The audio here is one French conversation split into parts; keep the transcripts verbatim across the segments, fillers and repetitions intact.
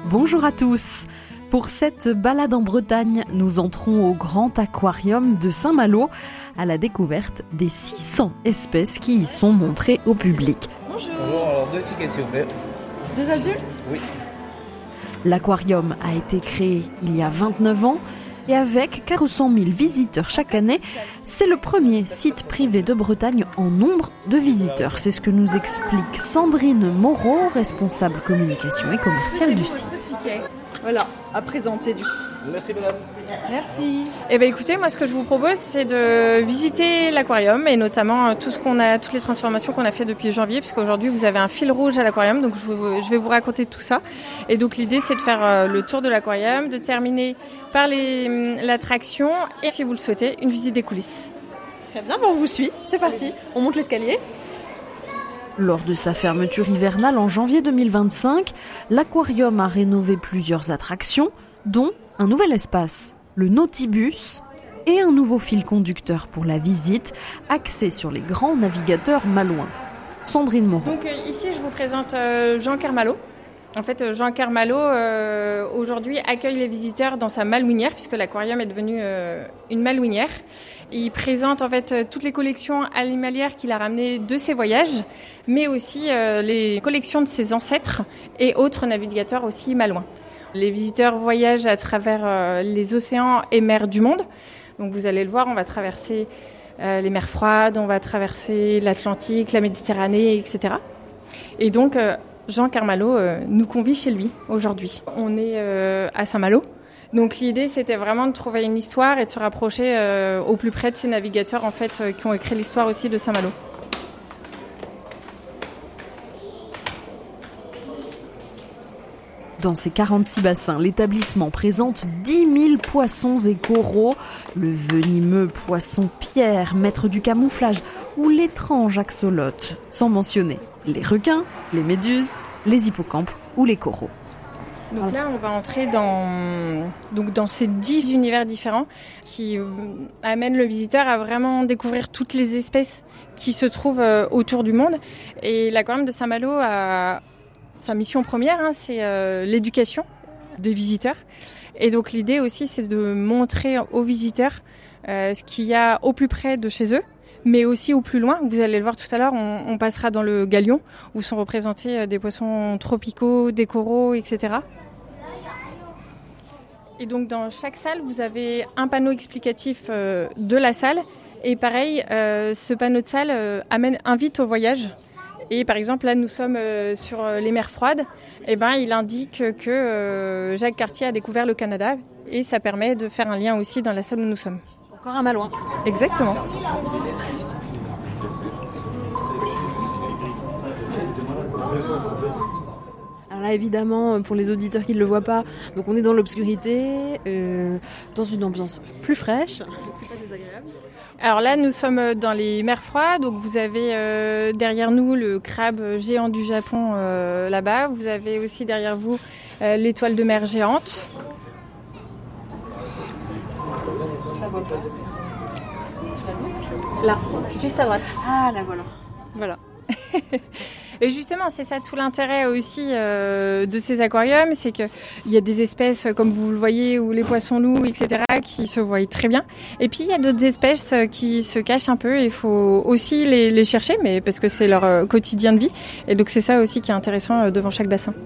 Bonjour à tous. Pour cette balade en Bretagne, nous entrons au grand aquarium de Saint-Malo à la découverte des six cents espèces qui y sont montrées au public. Bonjour. Bonjour, alors deux tickets s'il vous plaît. Deux adultes ? Oui. L'aquarium a été créé il y a vingt-neuf ans et avec quatre cent mille visiteurs chaque année, c'est le premier site privé de Bretagne en nombre de visiteurs. C'est ce que nous explique Sandrine Moreau, responsable communication et commerciale du site. Voilà, à présenter du coup. Merci madame. Merci. Eh ben écoutez, moi ce que je vous propose c'est de visiter l'aquarium et notamment tout ce qu'on a, toutes les transformations qu'on a fait depuis janvier, puisqu'aujourd'hui vous avez un fil rouge à l'aquarium, donc je, vous, je vais vous raconter tout ça. Et donc l'idée c'est de faire le tour de l'aquarium, de terminer par les, l'attraction et si vous le souhaitez, une visite des coulisses. Très bien, bon, on vous suit, c'est parti. On monte l'escalier. Lors de sa fermeture hivernale en janvier deux mille vingt-cinq, l'aquarium a rénové plusieurs attractions, dont un nouvel espace, le Nautibus, et un nouveau fil conducteur pour la visite, axé sur les grands navigateurs malouins. Sandrine Moreau. Donc euh, ici, je vous présente euh, Jean Kermalo. En fait, Jean Kermalo, euh, aujourd'hui, accueille les visiteurs dans sa malouinière, puisque l'aquarium est devenu euh, une malouinière. Il présente en fait toutes les collections animalières qu'il a ramenées de ses voyages, mais aussi euh, les collections de ses ancêtres et autres navigateurs aussi malouins. Les visiteurs voyagent à travers euh, les océans et mers du monde. Donc vous allez le voir, on va traverser euh, les mers froides, on va traverser l'Atlantique, la Méditerranée, et cetera. Et donc euh, Jean Kermalo euh, nous convie chez lui aujourd'hui. On est euh, à Saint-Malo. Donc l'idée c'était vraiment de trouver une histoire et de se rapprocher euh, au plus près de ces navigateurs en fait euh, qui ont écrit l'histoire aussi de Saint-Malo. Dans ses quarante-six bassins, l'établissement présente dix mille poissons et coraux, le venimeux poisson pierre, maître du camouflage, ou l'étrange axolote, sans mentionner les requins, les méduses, les hippocampes ou les coraux. Donc là, on va entrer dans, donc dans ces dix univers différents qui amènent le visiteur à vraiment découvrir toutes les espèces qui se trouvent autour du monde. Et l'aquarium de Saint-Malo a sa mission première, hein, c'est euh, l'éducation des visiteurs. Et donc l'idée aussi, c'est de montrer aux visiteurs euh, ce qu'il y a au plus près de chez eux, mais aussi au plus loin. Vous allez le voir tout à l'heure, on, on passera dans le galion où sont représentés des poissons tropicaux, des coraux, et cetera. Et donc dans chaque salle, vous avez un panneau explicatif euh, de la salle. Et pareil, euh, ce panneau de salle euh, amène, invite au voyage. Et par exemple, là, nous sommes euh, sur les mers froides. Et ben, il indique que euh, Jacques Cartier a découvert le Canada. Et ça permet de faire un lien aussi dans la salle où nous sommes. Encore un malouin. Exactement. Alors là, évidemment, pour les auditeurs qui ne le voient pas, donc on est dans l'obscurité, euh, dans une ambiance plus fraîche. C'est pas désagréable. Alors là, nous sommes dans les mers froides. Donc vous avez euh, derrière nous le crabe géant du Japon euh, là-bas. Vous avez aussi derrière vous euh, l'étoile de mer géante. Là, juste à droite. Ah, là voilà. Voilà. Et justement, c'est ça tout l'intérêt aussi euh, de ces aquariums, c'est qu'il y a des espèces, comme vous le voyez, ou les poissons-loups, et cetera, qui se voient très bien. Et puis, il y a d'autres espèces qui se cachent un peu. Il faut aussi les, les chercher, mais parce que c'est leur euh, quotidien de vie. Et donc, c'est ça aussi qui est intéressant euh, devant chaque bassin.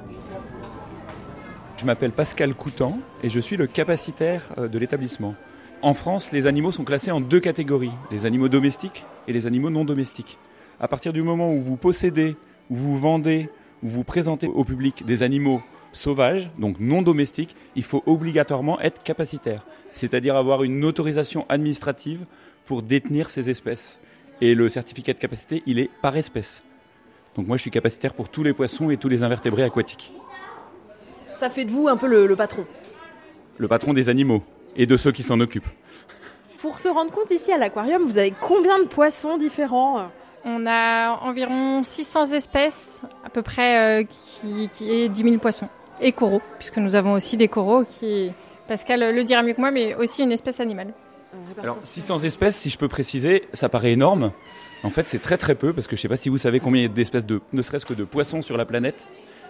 Je m'appelle Pascal Coutan et je suis le capacitaire euh, de l'établissement. En France, les animaux sont classés en deux catégories, les animaux domestiques et les animaux non domestiques. À partir du moment où vous possédez, où vous vendez, où vous présentez au public des animaux sauvages, donc non domestiques, il faut obligatoirement être capacitaire, c'est-à-dire avoir une autorisation administrative pour détenir ces espèces. Et le certificat de capacité, il est par espèce. Donc moi, je suis capacitaire pour tous les poissons et tous les invertébrés aquatiques. Ça fait de vous un peu le, le patron. Le patron des animaux et de ceux qui s'en occupent. Pour se rendre compte, ici à l'aquarium, vous avez combien de poissons différents ? On a environ six cents espèces, à peu près, euh, qui, qui est dix mille poissons. Et coraux, puisque nous avons aussi des coraux, qui, Pascal le dira mieux que moi, mais aussi une espèce animale. Alors, six cents espèces, si je peux préciser, ça paraît énorme. En fait, c'est très très peu, parce que je ne sais pas si vous savez combien il y a d'espèces, de, ne serait-ce que de poissons sur la planète.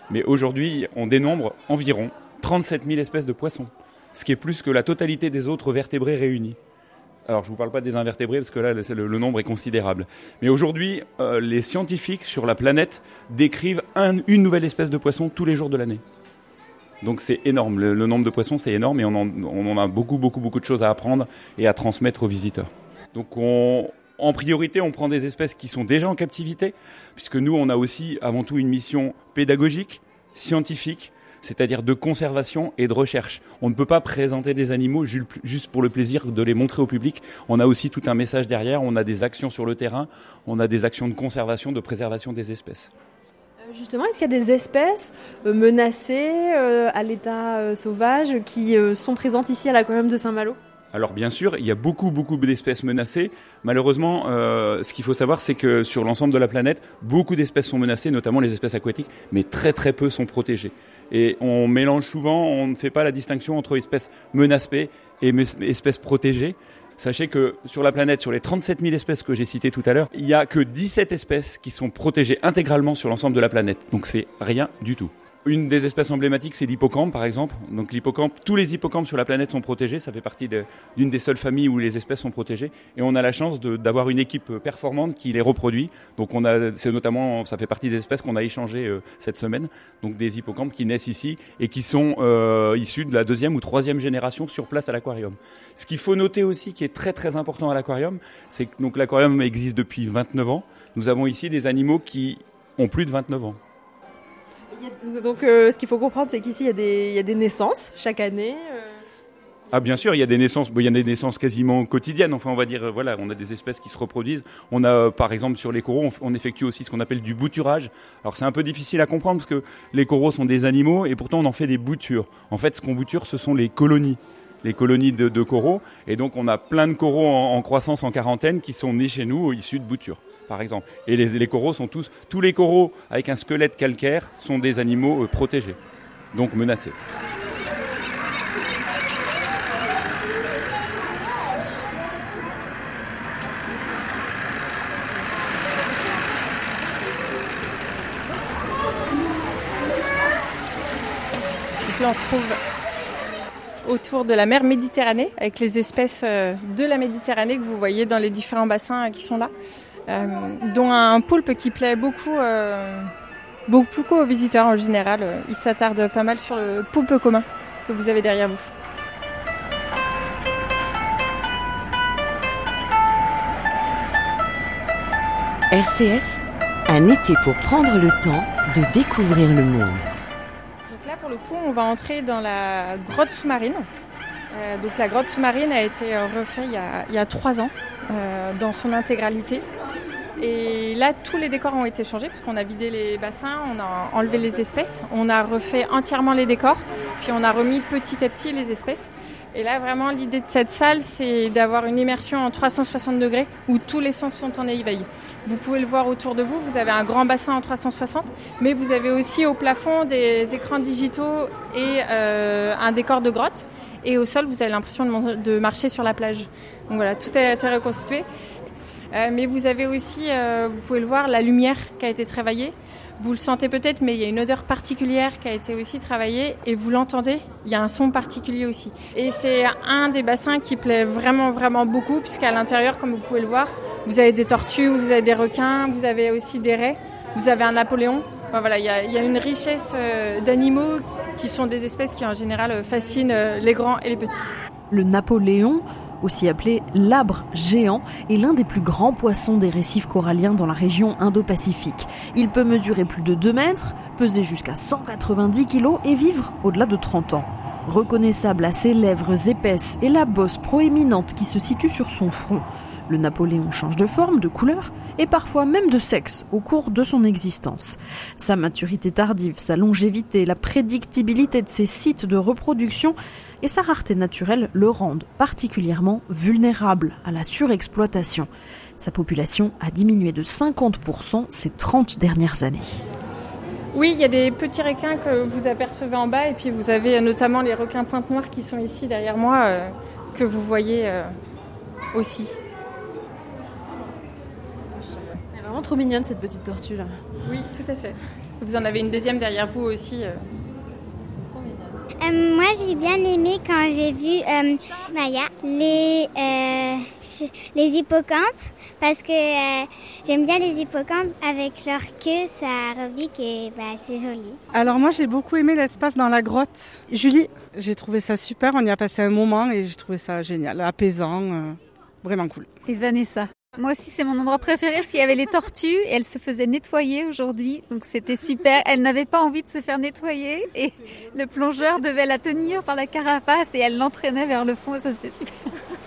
Mais aujourd'hui, on dénombre environ trente-sept mille espèces de poissons, ce qui est plus que la totalité des autres vertébrés réunis. Alors, je ne vous parle pas des invertébrés, parce que là, le, le nombre est considérable. Mais aujourd'hui, euh, les scientifiques sur la planète décrivent un, une nouvelle espèce de poisson tous les jours de l'année. Donc c'est énorme, le, le nombre de poissons c'est énorme et on en, on en a beaucoup, beaucoup, beaucoup de choses à apprendre et à transmettre aux visiteurs. Donc on... En priorité, on prend des espèces qui sont déjà en captivité, puisque nous, on a aussi avant tout une mission pédagogique, scientifique, c'est-à-dire de conservation et de recherche. On ne peut pas présenter des animaux juste pour le plaisir de les montrer au public. On a aussi tout un message derrière, on a des actions sur le terrain, on a des actions de conservation, de préservation des espèces. Justement, est-ce qu'il y a des espèces menacées à l'état sauvage qui sont présentes ici à l'aquarium de Saint-Malo ? Alors bien sûr, il y a beaucoup, beaucoup d'espèces menacées. Malheureusement, euh, ce qu'il faut savoir, c'est que sur l'ensemble de la planète, beaucoup d'espèces sont menacées, notamment les espèces aquatiques, mais très très peu sont protégées. Et on mélange souvent, on ne fait pas la distinction entre espèces menacées et espèces protégées. Sachez que sur la planète, sur les trente-sept mille espèces que j'ai citées tout à l'heure, il n'y a que dix-sept espèces qui sont protégées intégralement sur l'ensemble de la planète. Donc c'est rien du tout. Une des espèces emblématiques, c'est l'hippocampe, par exemple. Donc l'hippocampe, tous les hippocampes sur la planète sont protégés. Ça fait partie de, d'une des seules familles où les espèces sont protégées. Et on a la chance de, d'avoir une équipe performante qui les reproduit. Donc on a, c'est notamment, ça fait partie des espèces qu'on a échangées euh, cette semaine. Donc des hippocampes qui naissent ici et qui sont euh, issus de la deuxième ou troisième génération sur place à l'aquarium. Ce qu'il faut noter aussi, qui est très très important à l'aquarium, c'est que donc l'aquarium existe depuis vingt-neuf ans. Nous avons ici des animaux qui ont plus de vingt-neuf ans. Donc, euh, ce qu'il faut comprendre, c'est qu'ici, il y a des, il y a des naissances chaque année. Euh... Ah, bien sûr, il y a des naissances. Bon, il y a des naissances quasiment quotidiennes. Enfin, on va dire, voilà, on a des espèces qui se reproduisent. On a, par exemple, sur les coraux, on, on effectue aussi ce qu'on appelle du bouturage. Alors, c'est un peu difficile à comprendre parce que les coraux sont des animaux et pourtant, on en fait des boutures. En fait, ce qu'on bouture, ce sont les colonies. les colonies de, de coraux. Et donc, on a plein de coraux en, en croissance en quarantaine qui sont nés chez nous, issus de boutures, par exemple. Et les, les coraux sont tous, tous les coraux avec un squelette calcaire sont des animaux euh, protégés, donc menacés. Donc là, on se trouve autour de la mer Méditerranée, avec les espèces de la Méditerranée que vous voyez dans les différents bassins qui sont là, euh, dont un poulpe qui plaît beaucoup, euh, beaucoup aux visiteurs en général. Ils s'attardent pas mal sur le poulpe commun que vous avez derrière vous. R C F, un été pour prendre le temps de découvrir le monde. Donc là, pour le coup, on va entrer dans la grotte sous-marine. Euh, donc la grotte sous-marine a été refaite il y a, il y a trois ans, euh, dans son intégralité. Et là, tous les décors ont été changés, parce qu'on a vidé les bassins, on a enlevé les espèces, on a refait entièrement les décors, puis on a remis petit à petit les espèces. Et là, vraiment, l'idée de cette salle, c'est d'avoir une immersion en trois cent soixante degrés, où tous les sens sont en éveil. Vous pouvez le voir autour de vous, vous avez un grand bassin en trois cent soixante, mais vous avez aussi au plafond des écrans digitaux et euh, un décor de grotte. Et au sol, vous avez l'impression de, de marcher sur la plage. Donc voilà, tout a été reconstitué. Euh, mais vous avez aussi, euh, vous pouvez le voir, la lumière qui a été travaillée. Vous le sentez peut-être, mais il y a une odeur particulière qui a été aussi travaillée et vous l'entendez, il y a un son particulier aussi. Et c'est un des bassins qui plaît vraiment, vraiment beaucoup, puisqu'à l'intérieur, comme vous pouvez le voir, vous avez des tortues, vous avez des requins, vous avez aussi des raies, vous avez un Napoléon. Enfin, voilà, il y a, il y a une richesse euh, d'animaux qui sont des espèces qui en général fascinent euh, les grands et les petits. Le Napoléon, aussi appelé labre géant, est l'un des plus grands poissons des récifs coralliens dans la région Indo-Pacifique. Il peut mesurer plus de deux mètres, peser jusqu'à cent quatre-vingt-dix kilos et vivre au-delà de trente ans. Reconnaissable à ses lèvres épaisses et la bosse proéminente qui se situe sur son front, le Napoléon change de forme, de couleur et parfois même de sexe au cours de son existence. Sa maturité tardive, sa longévité, la prédictibilité de ses sites de reproduction et sa rareté naturelle le rendent particulièrement vulnérable à la surexploitation. Sa population a diminué de cinquante pour cent ces trente dernières années. Oui, il y a des petits requins que vous apercevez en bas et puis vous avez notamment les requins pointe noire qui sont ici derrière moi, euh, que vous voyez euh, aussi. Elle est vraiment trop mignonne cette petite tortue là. Oui, tout à fait. Vous en avez une deuxième derrière vous aussi. Euh. Euh, moi, j'ai bien aimé quand j'ai vu euh, Maya, les, euh, les hippocampes, parce que euh, j'aime bien les hippocampes avec leur queue, ça rebique et bah, c'est joli. Alors moi, j'ai beaucoup aimé l'espace dans la grotte. Julie, j'ai trouvé ça super, on y a passé un moment et j'ai trouvé ça génial, apaisant, euh, vraiment cool. Et Vanessa? Moi aussi, c'est mon endroit préféré parce qu'il y avait les tortues et elles se faisaient nettoyer aujourd'hui. Donc c'était super. Elles n'avaient pas envie de se faire nettoyer et le plongeur devait la tenir par la carapace et elle l'entraînait vers le fond et ça c'était super.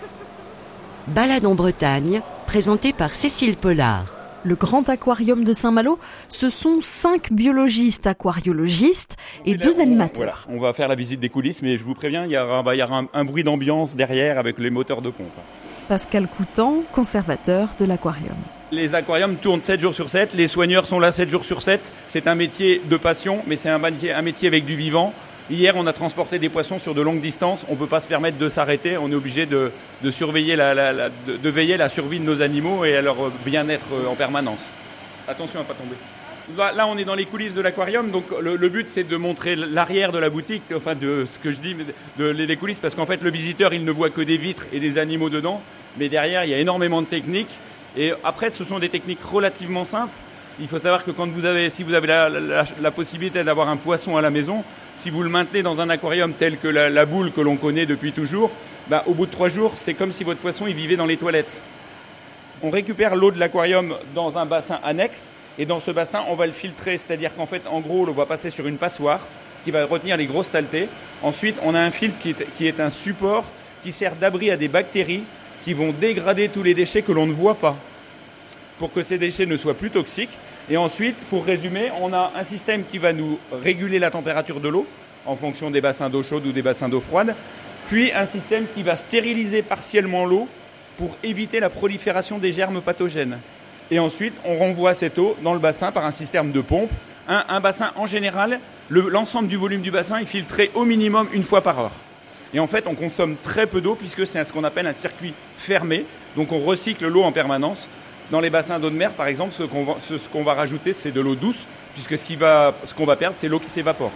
Balade en Bretagne, présentée par Cécile Pollard. Le Grand Aquarium de Saint-Malo, ce sont cinq biologistes aquariologistes et deux animateurs. Voilà, on va faire la visite des coulisses, mais je vous préviens, il y aura, il y aura un, un bruit d'ambiance derrière avec les moteurs de pompe. Pascal Coutan, conservateur de l'aquarium. Les aquariums tournent sept jours sur sept, les soigneurs sont là sept jours sur sept. C'est un métier de passion, mais c'est un métier, un métier avec du vivant. Hier, on a transporté des poissons sur de longues distances. On ne peut pas se permettre de s'arrêter. On est obligé de, de surveiller, la, la, la, de, de veiller la survie de nos animaux et à leur bien-être en permanence. Attention à ne pas tomber. Là, on est dans les coulisses de l'aquarium. Donc, le, le but, c'est de montrer l'arrière de la boutique, enfin de ce que je dis, de, les coulisses, parce qu'en fait, le visiteur, il ne voit que des vitres et des animaux dedans. Mais derrière, il y a énormément de techniques. Et après, ce sont des techniques relativement simples. Il faut savoir que quand vous avez, si vous avez la, la, la possibilité d'avoir un poisson à la maison, si vous le maintenez dans un aquarium tel que la, la boule que l'on connaît depuis toujours, bah, au bout de trois jours, c'est comme si votre poisson il vivait dans les toilettes. On récupère l'eau de l'aquarium dans un bassin annexe et dans ce bassin, on va le filtrer. C'est-à-dire qu'en fait, en gros, on va passer sur une passoire qui va retenir les grosses saletés. Ensuite, on a un filtre qui est, qui est un support qui sert d'abri à des bactéries qui vont dégrader tous les déchets que l'on ne voit pas, pour que ces déchets ne soient plus toxiques. Et ensuite, pour résumer, on a un système qui va nous réguler la température de l'eau en fonction des bassins d'eau chaude ou des bassins d'eau froide, puis un système qui va stériliser partiellement l'eau pour éviter la prolifération des germes pathogènes. Et ensuite, on renvoie cette eau dans le bassin par un système de pompe. Un, un bassin, en général, le, l'ensemble du volume du bassin est filtré au minimum une fois par heure. Et en fait, on consomme très peu d'eau puisque c'est ce qu'on appelle un circuit fermé. Donc on recycle l'eau en permanence. Dans les bassins d'eau de mer, par exemple, ce qu'on va, ce, ce qu'on va rajouter, c'est de l'eau douce, puisque ce, qui va, ce qu'on va perdre, c'est l'eau qui s'évapore.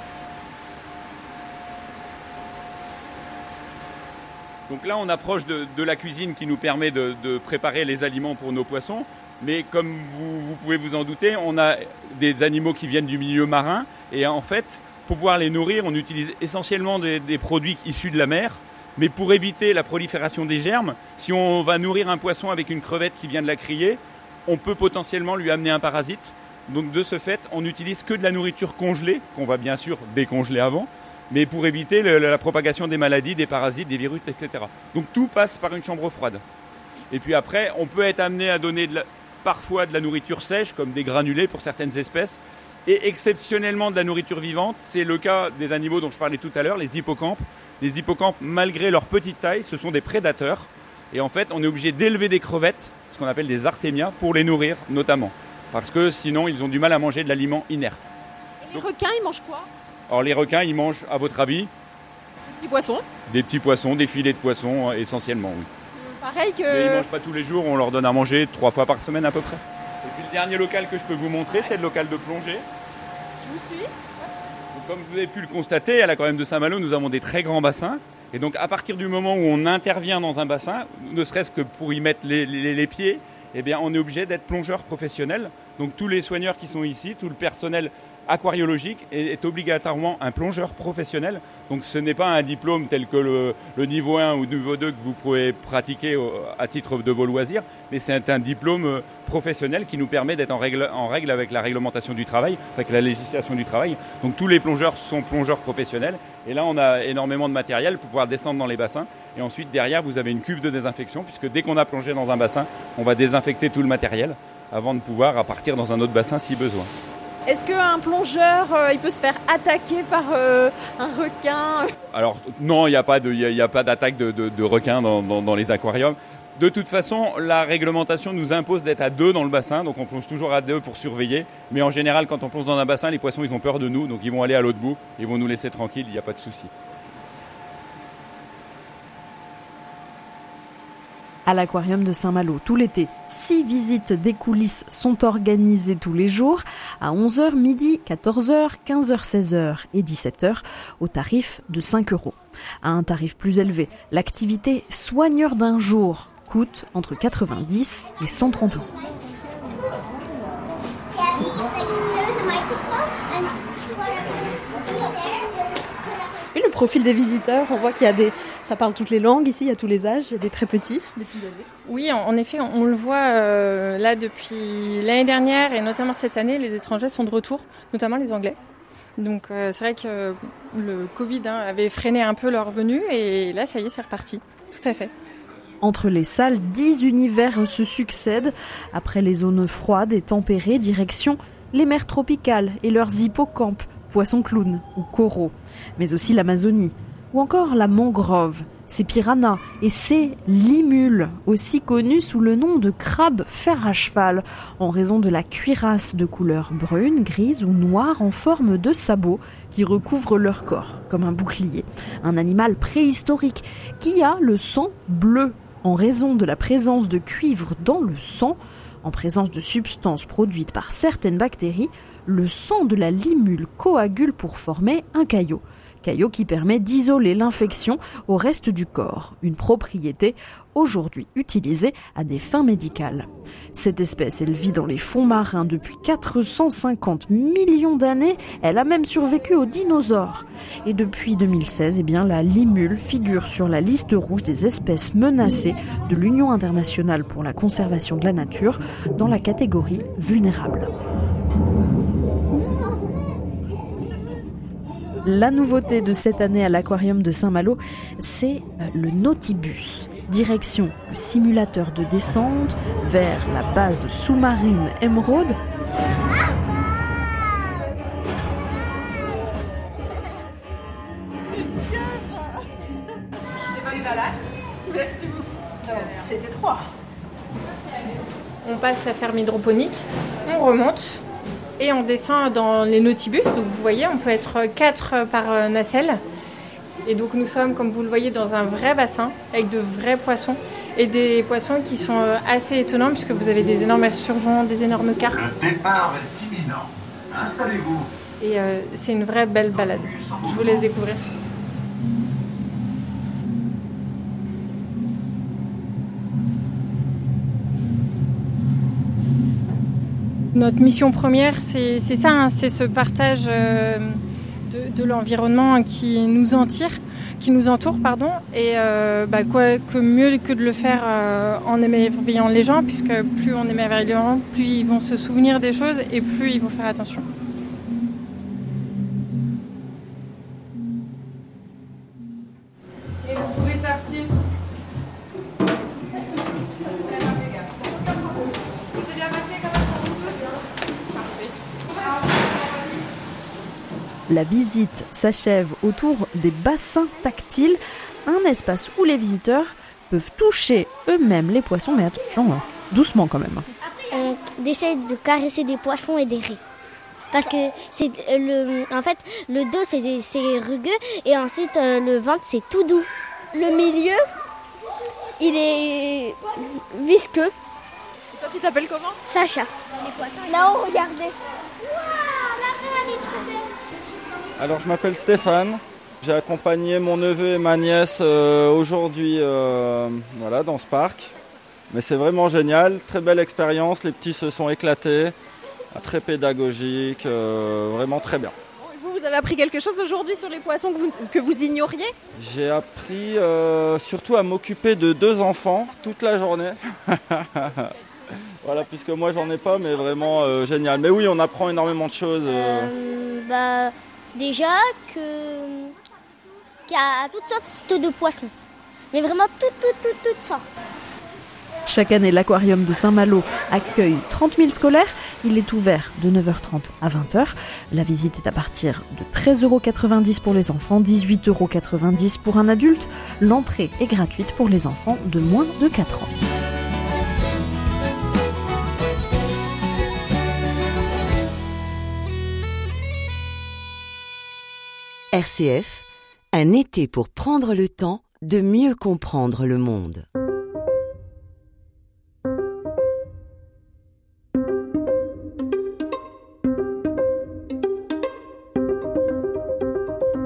Donc là, on approche de, de la cuisine qui nous permet de, de préparer les aliments pour nos poissons. Mais comme vous, vous pouvez vous en douter, on a des animaux qui viennent du milieu marin. Et en fait, pour pouvoir les nourrir, on utilise essentiellement des, des produits issus de la mer. Mais pour éviter la prolifération des germes, si on va nourrir un poisson avec une crevette qui vient de la criée, on peut potentiellement lui amener un parasite. Donc de ce fait, on n'utilise que de la nourriture congelée, qu'on va bien sûr décongeler avant, mais pour éviter le, la propagation des maladies, des parasites, des virus, et cetera. Donc tout passe par une chambre froide. Et puis après, on peut être amené à donner de la, parfois de la nourriture sèche, comme des granulés pour certaines espèces, et exceptionnellement de la nourriture vivante. C'est le cas des animaux dont je parlais tout à l'heure, les hippocampes. Les hippocampes, malgré leur petite taille, ce sont des prédateurs. Et en fait, on est obligé d'élever des crevettes, ce qu'on appelle des artémias, pour les nourrir notamment. Parce que sinon, ils ont du mal à manger de l'aliment inerte. Et les Donc, requins, ils mangent quoi? Alors les requins, ils mangent, à votre avis? Des petits poissons. Des petits poissons, des filets de poissons, essentiellement, oui. Pareil que... Mais ils ne mangent pas tous les jours, on leur donne à manger trois fois par semaine à peu près. Et puis le dernier local que je peux vous montrer, c'est le local de plongée. Je vous suis. Comme vous avez pu le constater, à l'aquarium de Saint-Malo, nous avons des très grands bassins. Et donc, à partir du moment où on intervient dans un bassin, ne serait-ce que pour y mettre les, les, les pieds, eh bien, on est obligé d'être plongeur professionnel. Donc, tous les soigneurs qui sont ici, tout le personnel aquariologique est, est obligatoirement un plongeur professionnel. Donc, ce n'est pas un diplôme tel que le, le niveau un ou niveau deux que vous pouvez pratiquer au, à titre de vos loisirs, mais c'est un diplôme professionnel qui nous permet d'être en règle, en règle avec la réglementation du travail, avec la législation du travail. Donc, tous les plongeurs sont plongeurs professionnels. Et là, on a énormément de matériel pour pouvoir descendre dans les bassins. Et ensuite, derrière, vous avez une cuve de désinfection, puisque dès qu'on a plongé dans un bassin, on va désinfecter tout le matériel avant de pouvoir partir dans un autre bassin si besoin. Est-ce qu'un plongeur, euh, il peut se faire attaquer par euh, un requin? Alors non, il n'y a pas de, il y a pas d'attaque de, de, de requins dans, dans, dans les aquariums. De toute façon, la réglementation nous impose d'être à deux dans le bassin, donc on plonge toujours à deux pour surveiller. Mais en général, quand on plonge dans un bassin, les poissons, ils ont peur de nous, donc ils vont aller à l'autre bout, ils vont nous laisser tranquilles, il n'y a pas de souci. À l'aquarium de Saint-Malo tout l'été, six visites des coulisses sont organisées tous les jours à onze heures, midi, quatorze heures, quinze heures, seize heures et dix-sept heures au tarif de cinq euros. À un tarif plus élevé, l'activité soigneur d'un jour coûte entre quatre-vingt-dix et cent trente euros. Et le profil des visiteurs, on voit qu'il y a des... Ça parle toutes les langues ici, il y a tous les âges, il y a des très petits, des plus âgés. Oui, en, en effet, on, on le voit euh, là depuis l'année dernière et notamment cette année, les étrangers sont de retour, notamment les Anglais. Donc euh, c'est vrai que le Covid hein, avait freiné un peu leur venue et là, ça y est, c'est reparti. Tout à fait. Entre les salles, dix univers se succèdent. Après les zones froides et tempérées, direction les mers tropicales et leurs hippocampes, poissons clowns ou coraux, mais aussi l'Amazonie. Ou encore la mangrove, ces piranhas et ces limules, aussi connus sous le nom de crabes fer à cheval, en raison de la cuirasse de couleur brune, grise ou noire en forme de sabot qui recouvre leur corps, comme un bouclier. Un animal préhistorique qui a le sang bleu, en raison de la présence de cuivre dans le sang, en présence de substances produites par certaines bactéries, le sang de la limule coagule pour former un caillot. Caillot qui permet d'isoler l'infection au reste du corps, une propriété aujourd'hui utilisée à des fins médicales. Cette espèce, elle vit dans les fonds marins depuis quatre cent cinquante millions d'années, elle a même survécu aux dinosaures. Et depuis deux mille seize, eh bien, la limule figure sur la liste rouge des espèces menacées de l'Union internationale pour la conservation de la nature dans la catégorie vulnérable. La nouveauté de cette année à l'aquarium de Saint-Malo, c'est le Nautibus. Direction le simulateur de descente vers la base sous-marine Émeraude. Merci beaucoup. C'était trois. On passe la ferme hydroponique, on remonte. Et on descend dans les nautibus, donc vous voyez, on peut être quatre par nacelle. Et donc nous sommes, comme vous le voyez, dans un vrai bassin avec de vrais poissons et des poissons qui sont assez étonnants puisque vous avez des énormes surgeons, des énormes carpes. Le départ est imminent. Installez-vous. Et euh, c'est une vraie belle balade. Je vous laisse découvrir. Notre mission première, c'est, c'est ça, hein, c'est ce partage euh, de, de l'environnement qui nous entoure, qui nous entoure, pardon, et euh, bah, quoi que mieux que de le faire euh, en émerveillant les gens, puisque plus on émerveille les gens, plus ils vont se souvenir des choses et plus ils vont faire attention. Et vous pouvez sortir. La visite s'achève autour des bassins tactiles, un espace où les visiteurs peuvent toucher eux-mêmes les poissons, mais attention, doucement quand même. On essaie de caresser des poissons et des raies. Parce que c'est le, en fait, le dos c'est, des, c'est rugueux et ensuite euh, le ventre c'est tout doux. Le milieu, il est visqueux. Et toi tu t'appelles comment ? Sacha. Les poissons, là-haut, regardez. Waouh, la raie elle est trop belle. Alors je m'appelle Stéphane, j'ai accompagné mon neveu et ma nièce euh, aujourd'hui euh, voilà, dans ce parc. Mais c'est vraiment génial, très belle expérience, les petits se sont éclatés, très pédagogique, euh, vraiment très bien. Vous, vous avez appris quelque chose aujourd'hui sur les poissons que vous, que vous ignoriez ? J'ai appris euh, surtout à m'occuper de deux enfants toute la journée. Voilà, puisque moi j'en ai pas, mais vraiment euh, génial. Mais oui, on apprend énormément de choses. Euh... Euh, bah... Déjà que, qu'il y a toutes sortes de poissons, mais vraiment toutes, toutes, toutes, toutes sortes. Chaque année, l'aquarium de Saint-Malo accueille trente mille scolaires. Il est ouvert de neuf heures trente à vingt heures. La visite est à partir de treize euros quatre-vingt-dix pour les enfants, dix-huit euros quatre-vingt-dix pour un adulte. L'entrée est gratuite pour les enfants de moins de quatre ans. R C F, un été pour prendre le temps de mieux comprendre le monde.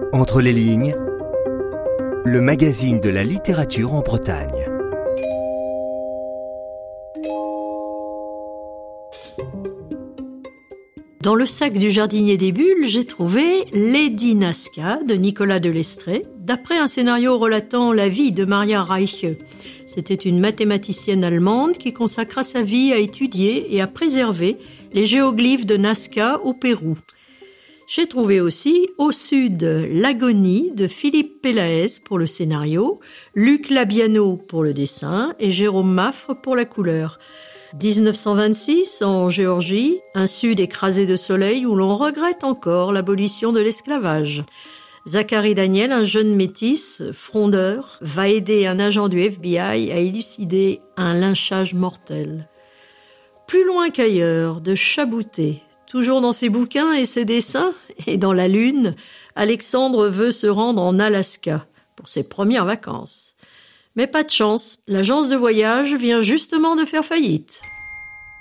Entre les lignes, le magazine de la littérature en Bretagne. Dans le sac du jardinier des bulles, j'ai trouvé Lady Nazca de Nicolas de Lestrée, d'après un scénario relatant la vie de Maria Reiche. C'était une mathématicienne allemande qui consacra sa vie à étudier et à préserver les géoglyphes de Nazca au Pérou. J'ai trouvé aussi Au Sud, l'Agonie de Philippe Pélaez pour le scénario, Luc Labiano pour le dessin et Jérôme Maffre pour la couleur. dix-neuf cent vingt-six, en Géorgie, un Sud écrasé de soleil où l'on regrette encore l'abolition de l'esclavage. Zachary Daniel, un jeune métis, frondeur, va aider un agent du F B I à élucider un lynchage mortel. Plus loin qu'ailleurs, de Chabouté, toujours dans ses bouquins et ses dessins, et dans la Lune, Alexandre veut se rendre en Alaska pour ses premières vacances. Mais pas de chance, l'agence de voyage vient justement de faire faillite.